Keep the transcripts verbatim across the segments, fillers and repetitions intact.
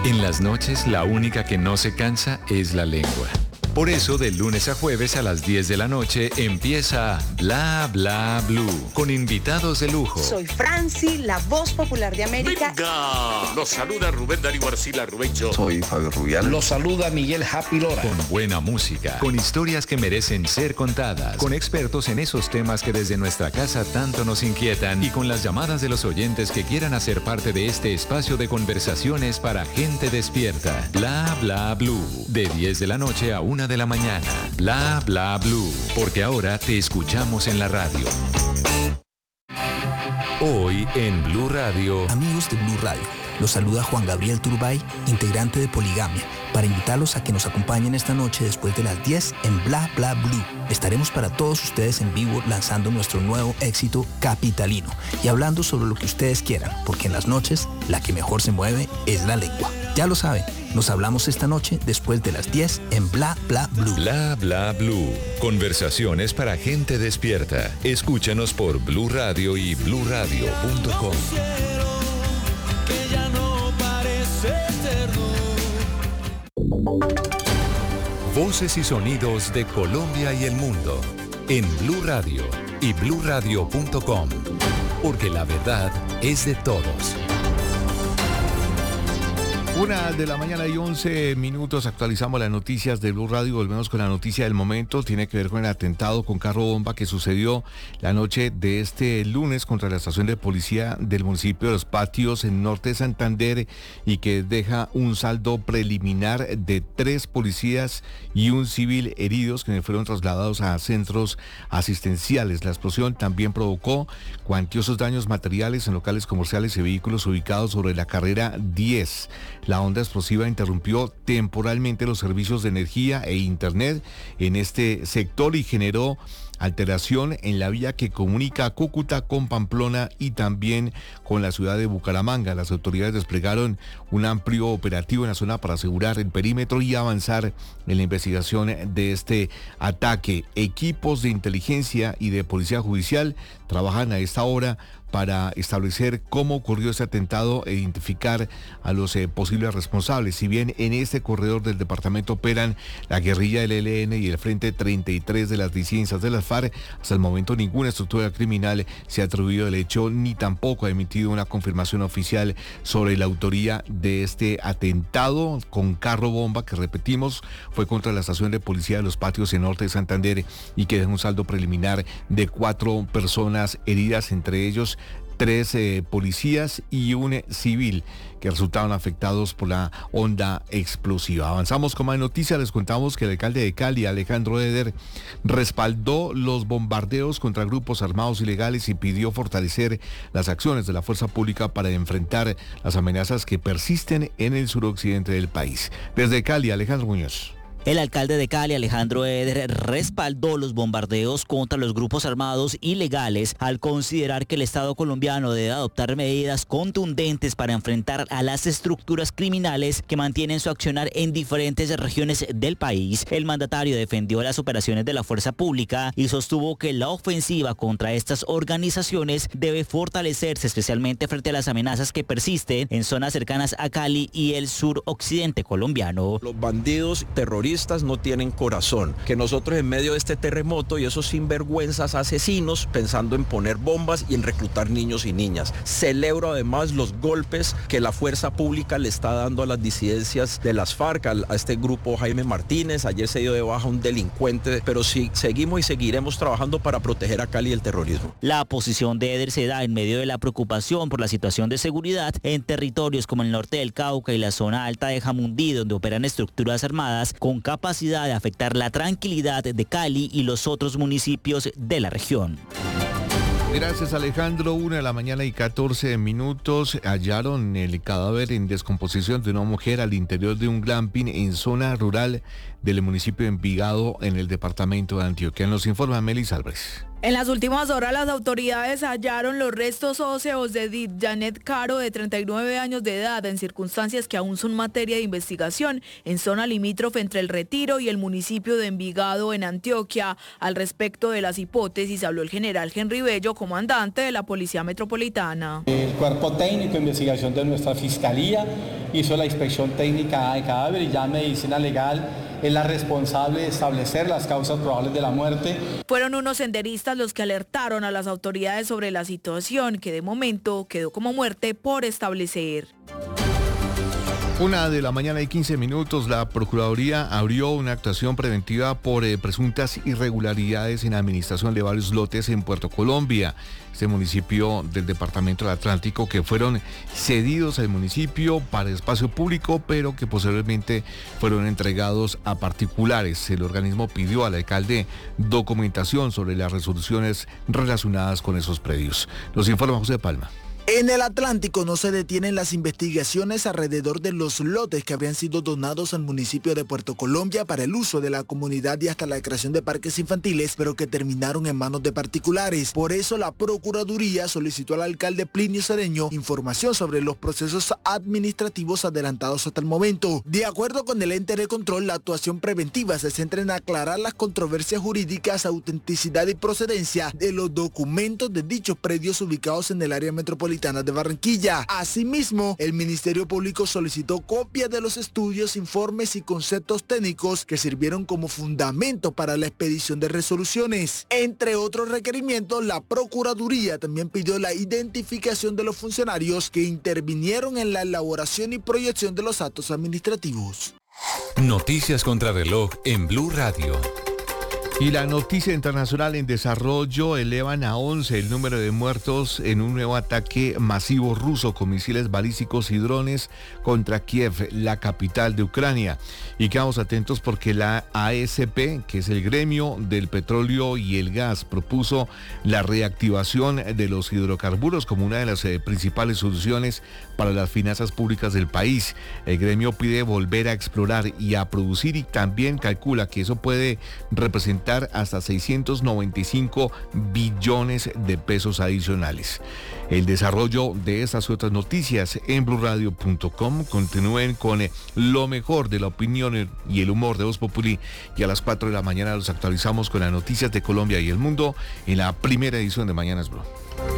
En las noches, la única que no se cansa es la lengua. Por eso, de lunes a jueves a las diez de la noche empieza Bla Bla Blue, con invitados de lujo. Soy Franci, la voz popular de América. ¡Venga! Los saluda Rubén Darío Arcila Rubencho. Soy Fabio Rubial. Los saluda Miguel Happy Lora. Con buena música, con historias que merecen ser contadas, con expertos en esos temas que desde nuestra casa tanto nos inquietan y con las llamadas de los oyentes que quieran hacer parte de este espacio de conversaciones para gente despierta. Bla Bla Blue, de diez de la noche a una de la mañana. Bla Bla Blue, porque ahora te escuchamos en la radio. Hoy en Blue Radio. Amigos de Blue Radio, los saluda Juan Gabriel Turbay, integrante de Poligamia, para invitarlos a que nos acompañen esta noche después de las diez en Bla Bla Blue. Estaremos para todos ustedes en vivo lanzando nuestro nuevo éxito Capitalino y hablando sobre lo que ustedes quieran, porque en las noches la que mejor se mueve es la lengua. Ya lo saben, nos hablamos esta noche después de las diez en Bla Bla Blue. Bla Bla Blue. Conversaciones para gente despierta. Escúchanos por Blue Radio y blue radio punto com. Voces y sonidos de Colombia y el mundo en Blue Radio y blue radio punto com, porque la verdad es de todos. Una de la mañana y once minutos, actualizamos las noticias de Blue Radio, volvemos con la noticia del momento, tiene que ver con el atentado con carro bomba que sucedió la noche de este lunes contra la estación de policía del municipio de Los Patios en norte de Santander y que deja un saldo preliminar de tres policías y un civil heridos que fueron trasladados a centros asistenciales. La explosión también provocó cuantiosos daños materiales en locales comerciales y vehículos ubicados sobre la carrera diez. La onda explosiva interrumpió temporalmente los servicios de energía e internet en este sector y generó alteración en la vía que comunica Cúcuta con Pamplona y también con la ciudad de Bucaramanga. Las autoridades desplegaron un amplio operativo en la zona para asegurar el perímetro y avanzar en la investigación de este ataque. Equipos de inteligencia y de policía judicial trabajan a esta hora para establecer cómo ocurrió este atentado e identificar a los eh, posibles responsables. Si bien en este corredor del departamento operan la guerrilla del E L N y el Frente treinta y tres de las disidencias de las FARC, hasta el momento ninguna estructura criminal se ha atribuido el hecho ni tampoco ha emitido una confirmación oficial sobre la autoría de este atentado con carro bomba que, repetimos, fue contra la estación de policía de Los Patios en norte de Santander y que deja un saldo preliminar de cuatro personas heridas, entre ellos tres eh, policías y un eh, civil que resultaron afectados por la onda explosiva. Avanzamos con más noticias. Les contamos que el alcalde de Cali, Alejandro Eder, respaldó los bombardeos contra grupos armados ilegales y pidió fortalecer las acciones de la fuerza pública para enfrentar las amenazas que persisten en el suroccidente del país. Desde Cali, Alejandro Muñoz. El alcalde de Cali, Alejandro Eder, respaldó los bombardeos contra los grupos armados ilegales al considerar que el Estado colombiano debe adoptar medidas contundentes para enfrentar a las estructuras criminales que mantienen su accionar en diferentes regiones del país. El mandatario defendió las operaciones de la fuerza pública y sostuvo que la ofensiva contra estas organizaciones debe fortalecerse, especialmente frente a las amenazas que persisten en zonas cercanas a Cali y el suroccidente colombiano. Los bandidos terroristas no tienen corazón, que nosotros en medio de este terremoto y esos sinvergüenzas asesinos pensando en poner bombas y en reclutar niños y niñas. Celebro además los golpes que la fuerza pública le está dando a las disidencias de las FARC, a este grupo Jaime Martínez. Ayer se dio de baja un delincuente, pero sí, seguimos y seguiremos trabajando para proteger a Cali del terrorismo. La posición de Eder se da en medio de la preocupación por la situación de seguridad en territorios como el norte del Cauca y la zona alta de Jamundí, donde operan estructuras armadas con capacidad de afectar la tranquilidad de Cali y los otros municipios de la región. Gracias, Alejandro. Una de la mañana y catorce minutos. Hallaron el cadáver en descomposición de una mujer al interior de un glamping en zona rural del municipio de Envigado, en el departamento de Antioquia. Nos informa Melis Álvarez. En las últimas horas, las autoridades hallaron los restos óseos de Edith Janet Caro, de treinta y nueve años de edad, en circunstancias que aún son materia de investigación, en zona limítrofe entre El Retiro y el municipio de Envigado, en Antioquia. Al respecto de las hipótesis habló el general Henry Bello, comandante de la Policía Metropolitana. El cuerpo técnico de investigación de nuestra Fiscalía hizo la inspección técnica de cadáver y ya Medicina Legal es la responsable de establecer las causas probables de la muerte. Fueron unos senderistas los que alertaron a las autoridades sobre la situación, que de momento quedó como muerte por establecer. Una de la mañana y quince minutos, la Procuraduría abrió una actuación preventiva por eh, presuntas irregularidades en la administración de varios lotes en Puerto Colombia, este municipio del departamento del Atlántico, que fueron cedidos al municipio para espacio público, pero que posteriormente fueron entregados a particulares. El organismo pidió al alcalde documentación sobre las resoluciones relacionadas con esos predios. Nos informa José Palma. En el Atlántico no se detienen las investigaciones alrededor de los lotes que habrían sido donados al municipio de Puerto Colombia para el uso de la comunidad y hasta la creación de parques infantiles, pero que terminaron en manos de particulares. Por eso la Procuraduría solicitó al alcalde Plinio Cedeño información sobre los procesos administrativos adelantados hasta el momento. De acuerdo con el ente de control, la actuación preventiva se centra en aclarar las controversias jurídicas, autenticidad y procedencia de los documentos de dichos predios ubicados en el área metropolitana de Barranquilla. Asimismo, el Ministerio Público solicitó copias de los estudios, informes y conceptos técnicos que sirvieron como fundamento para la expedición de resoluciones. Entre otros requerimientos, la Procuraduría también pidió la identificación de los funcionarios que intervinieron en la elaboración y proyección de los actos administrativos. Noticias contra reloj en Blue Radio. Y la noticia internacional en desarrollo: elevan a once el número de muertos en un nuevo ataque masivo ruso con misiles balísticos y drones contra Kiev, la capital de Ucrania. Y quedamos atentos porque la A S P, que es el gremio del petróleo y el gas, propuso la reactivación de los hidrocarburos como una de las eh, principales soluciones para las finanzas públicas del país. El gremio pide volver a explorar y a producir, y también calcula que eso puede representar hasta seiscientos noventa y cinco billones de pesos adicionales. El desarrollo de estas y otras noticias en blue radio punto com. Continúen con eh, lo mejor de la opinión y el humor de Voz Populi, y a las cuatro de la mañana los actualizamos con las noticias de Colombia y el mundo en la primera edición de Mañanas Blue.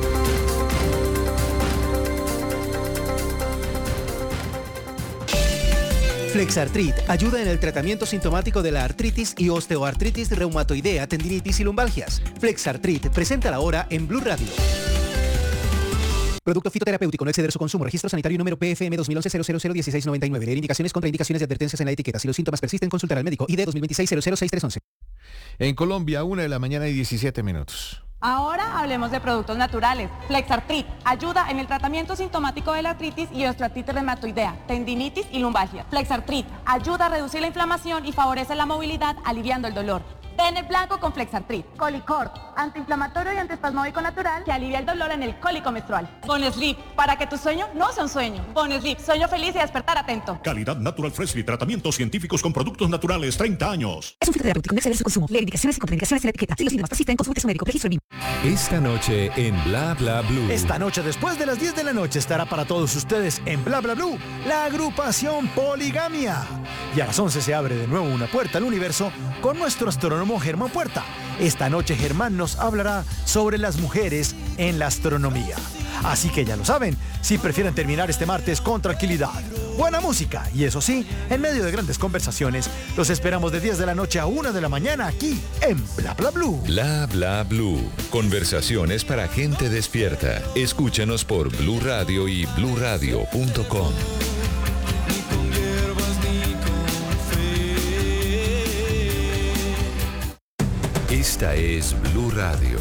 Flexartrit ayuda en el tratamiento sintomático de la artritis y osteoartritis reumatoidea, tendinitis y lumbalgias. Flexartrit, presenta la hora en Blue Radio. Producto fitoterapéutico, no exceder su consumo. Registro sanitario número P F M dos mil once cero cero cero dieciséis noventa y nueve. Leer indicaciones, contraindicaciones y advertencias en la etiqueta. Si los síntomas persisten, consultar al médico. I D dos mil veintiséis cero cero seis tres once. En Colombia, una de la mañana y diecisiete minutos. Ahora hablemos de productos naturales. Flexartrit ayuda en el tratamiento sintomático de la artritis y osteoartritis reumatoidea, tendinitis y lumbalgia. Flexartrit ayuda a reducir la inflamación y favorece la movilidad, aliviando el dolor. Ten el blanco con Flexartrit. Colicort, antiinflamatorio y antiespasmódico natural que alivia el dolor en el cólico menstrual. Bonesleep, para que tu sueño no sea un sueño. Bonesleep, sueño feliz y despertar atento. Calidad Natural Freshly, tratamientos científicos con productos naturales, treinta años. Es un fitoterapéutico, no exceder su consumo. Leer indicaciones y contraindicaciones en la etiqueta. Si los síntomas persisten, consulte a su médico. Registro B I M. Esta noche en Bla Bla Blue. Esta noche, después de las diez de la noche, estará para todos ustedes en Bla Bla Blue la agrupación Poligamia. Y a las once se abre de nuevo una puerta al universo con nuestro astrónomo Germán Puerta. Esta noche Germán nos hablará sobre las mujeres en la astronomía. Así que ya lo saben, si prefieren terminar este martes con tranquilidad, buena música y eso sí, en medio de grandes conversaciones, los esperamos de diez de la noche a una de la mañana aquí en Bla Bla Blue. Bla Bla Blue. Conversaciones para gente despierta. Escúchanos por Blue Radio y blue radio punto com. Esta es Blue Radio.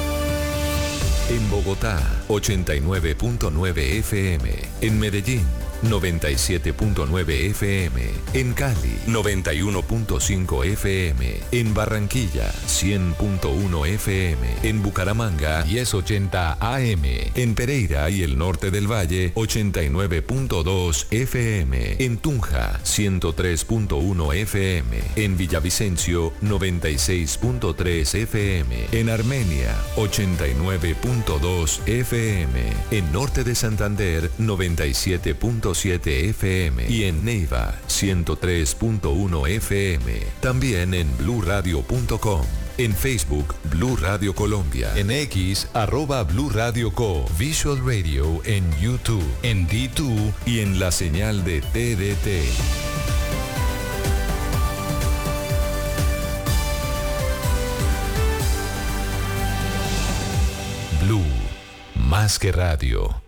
En Bogotá, ochenta y nueve punto nueve F M. En Medellín, noventa y siete punto nueve F M. En Cali, noventa y uno punto cinco F M. En Barranquilla, cien punto uno F M. En Bucaramanga, diez ochenta A M. En Pereira y el norte del Valle, ochenta y nueve punto dos F M. En Tunja, ciento tres punto uno F M. En Villavicencio, noventa y seis punto tres F M. En Armenia, ochenta y nueve punto dos F M. En Norte de Santander, noventa y siete punto siete F M. Y en Neiva, ciento tres punto uno F M. También en blue radio punto com. En Facebook, Blue Radio Colombia. En X, arroba Blue Radio Co. Visual Radio en YouTube, en D dos y en la señal de T D T. Blue, más que radio.